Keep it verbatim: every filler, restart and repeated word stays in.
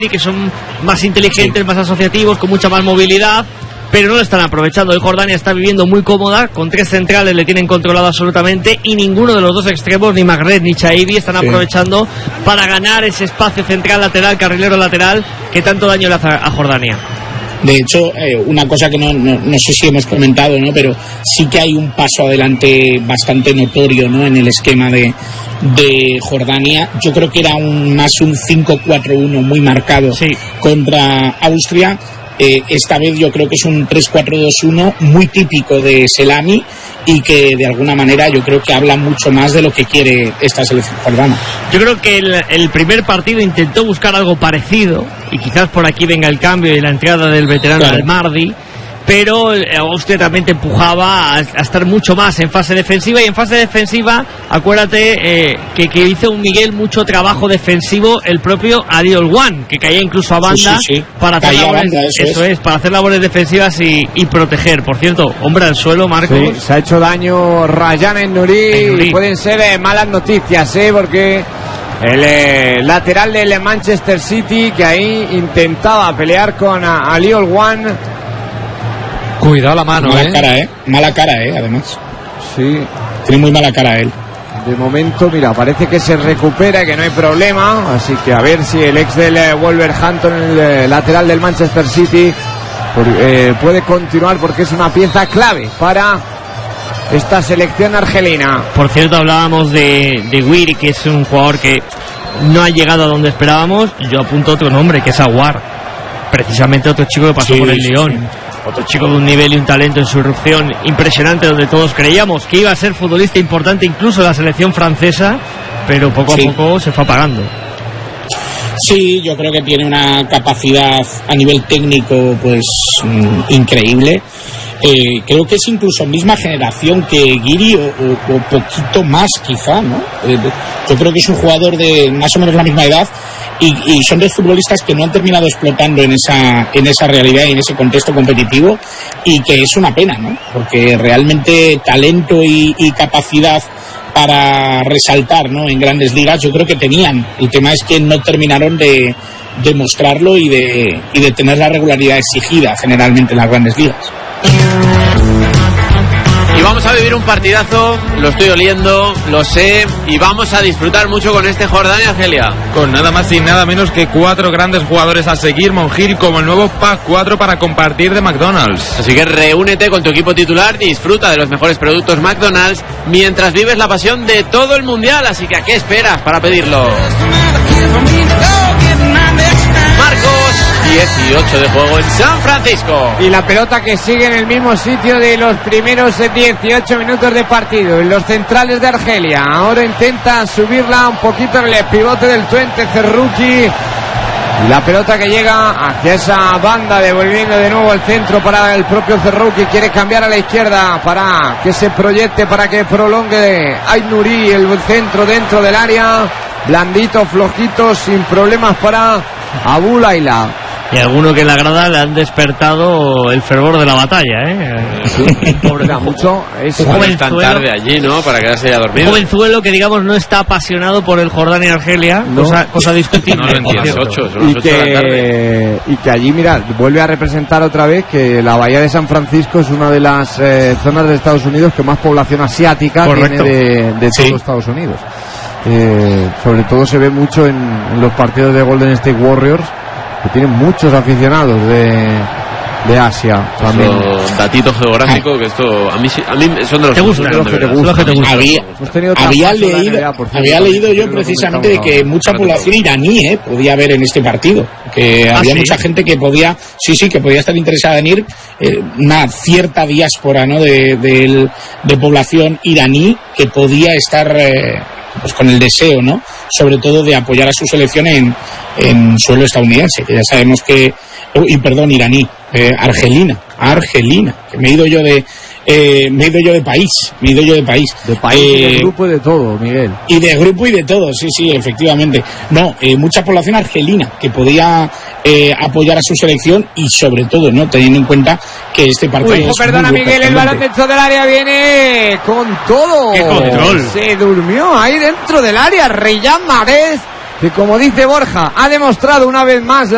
que son más inteligentes, sí, más asociativos, con mucha más movilidad, pero no lo están aprovechando. El Jordania está viviendo muy cómoda, con tres centrales le tienen controlado absolutamente, y ninguno de los dos extremos, ni Maghreb ni Chaibi, están sí. aprovechando para ganar ese espacio central, lateral, carrilero lateral, que tanto daño le hace a Jordania. De hecho, eh, una cosa que no, no, no sé si hemos comentado, ¿no? Pero sí que hay un paso adelante bastante notorio, ¿no? En el esquema de, de Jordania. Yo creo que era un, más un cinco cuatro uno muy marcado sí. contra Austria. Eh, esta vez yo creo que es un tres cuatro dos uno muy típico de Selami, y que de alguna manera yo creo que habla mucho más de lo que quiere esta selección jordana. Yo creo que el, el primer partido intentó buscar algo parecido, y quizás por aquí venga el cambio y la entrada del veterano claro. Almardi, pero Austria también te empujaba a, a estar mucho más en fase defensiva, y en fase defensiva acuérdate eh, que, que hizo un Miguel mucho trabajo defensivo el propio Ariel Wan, que caía incluso a banda sí, sí, sí. para hacer caía labores, banda, eso, eso es. es, para hacer labores defensivas y, y proteger. Por cierto, hombre al suelo, Marcos. Sí, se ha hecho daño Rayan en Nuri, y pueden ser eh, malas noticias, eh, porque el eh, lateral del Manchester City, que ahí intentaba pelear con Ariel Wan. Cuidado la mano, mala eh. cara, eh. Mala cara, eh, además. Sí. Tiene muy mala cara él. De momento, mira, parece que se recupera, que no hay problema. Así que a ver si el ex del eh, Wolverhampton, el eh, lateral del Manchester City, por, eh, puede continuar, porque es una pieza clave para esta selección argelina. Por cierto, hablábamos de, de Wiri, que es un jugador que no ha llegado a donde esperábamos. Yo apunto otro nombre, que es Aguar. Precisamente otro chico que pasó sí, por el Lyon. Sí. Otro chico de un nivel y un talento en su irrupción impresionante, donde todos creíamos que iba a ser futbolista importante, incluso en la selección francesa, pero poco sí. a poco se fue apagando. Sí, yo creo que tiene una capacidad a nivel técnico pues mm, increíble. Eh, creo que es incluso misma generación que Guiri, o, o, o poquito más quizá, ¿no? Eh, yo creo que es un jugador de más o menos la misma edad, y, y son dos futbolistas que no han terminado explotando en esa en esa realidad y en ese contexto competitivo, y que es una pena, ¿no? Porque realmente talento y, y capacidad para resaltar, ¿no? En grandes ligas yo creo que tenían. El tema es que no terminaron de, de mostrarlo y de, y de tener la regularidad exigida generalmente en las grandes ligas. Y vamos a vivir un partidazo, lo estoy oliendo, lo sé, y vamos a disfrutar mucho con este Jordania-Argelia. Con nada más y nada menos que cuatro grandes jugadores a seguir, Monjil, como el nuevo Pack cuatro para compartir de McDonald's. Así que reúnete con tu equipo titular y disfruta de los mejores productos McDonald's mientras vives la pasión de todo el Mundial. Así que ¿a qué esperas para pedirlo? Marcos, dieciocho de juego en San Francisco. Y la pelota que sigue en el mismo sitio de los primeros dieciocho minutos de partido, en los centrales de Argelia. Ahora intenta subirla un poquito en el pivote del Twente Cerruti. Y la pelota que llega hacia esa banda, devolviendo de nuevo el centro para el propio Cerruti. Quiere cambiar a la izquierda para que se proyecte, para que prolongue Ait Nouri el centro dentro del área. Blandito, flojito, sin problemas para Abu Laila. Y alguno que en la grada le han despertado el fervor de la batalla, ¿eh? Sí, pobre da mucho. Es un jovenzuelo tan tarde allí, ¿no? Para quedarse ya dormido. Un jovenzuelo que, digamos, no está apasionado por el Jordania y Argelia, no. cosa, cosa discutible. No, no, no, ocho, son y, las ocho de la tarde. Que, y que allí, mira, vuelve a representar otra vez que la bahía de San Francisco es una de las eh, zonas de Estados Unidos que más población asiática Correcto. tiene de, de sí. todos Estados Unidos. Eh, sobre todo se ve mucho en, en los partidos de Golden State Warriors, que tienen muchos aficionados de, de Asia también. Eso, datito geográfico, que esto a mí, a mí son de los te gusta, que, te gusta, te gusta. Había, había leído, idea, cierto, había leído yo precisamente de que mucha población iraní eh, podía haber en este partido, que ¿Ah, había sí? mucha gente que podía, sí, sí, que podía estar interesada en ir, eh, una cierta diáspora, ¿no? de, de, de población iraní que podía estar eh, pues con el deseo, ¿no? Sobre todo de apoyar a su selección en, en suelo estadounidense, que ya sabemos que, y perdón, iraní, eh, argelina, argelina, que me he ido yo de, eh, me he ido yo de país, me he ido yo de país. De país eh, y de grupo y de todo, Miguel. Y de grupo y de todo, sí, sí, efectivamente. No, eh, mucha población argelina que podía eh, apoyar a su selección y sobre todo, ¿no? Teniendo en cuenta que este partido Uy, es perdona, muy Miguel, el balón dentro del área viene con todo. ¡Qué control! Se durmió ahí dentro del área Riyad Mahrez, que como dice Borja, ha demostrado una vez más la